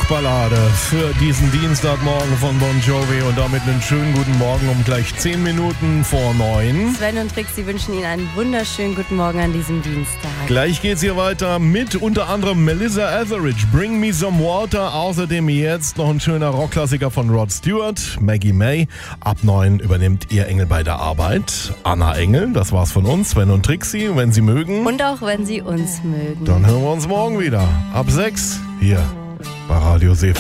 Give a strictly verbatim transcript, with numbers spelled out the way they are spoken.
Rockballade für diesen Dienstagmorgen von Bon Jovi und damit einen schönen guten Morgen um gleich zehn Minuten vor neun. Sven und Trixie wünschen Ihnen einen wunderschönen guten Morgen an diesem Dienstag. Gleich geht's hier weiter mit unter anderem Melissa Etheridge, Bring Me Some Water. Außerdem jetzt noch ein schöner Rockklassiker von Rod Stewart, Maggie May. Ab neun übernimmt ihr Engel bei der Arbeit. Anna Engel, das war's von uns, Sven und Trixie, wenn Sie mögen. Und auch wenn Sie uns mögen. Dann hören wir uns morgen wieder. Ab sechs hier bei Radio Seefeld.